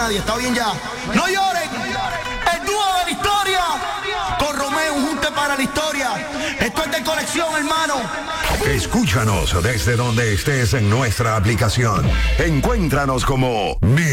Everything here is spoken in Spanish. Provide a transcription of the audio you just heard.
nadie, está bien ya. No lloren, el dúo de la historia, con Romeo, un junte para la historia. Esto es de colección, hermano. Escúchanos desde donde estés en nuestra aplicación. Encuéntranos como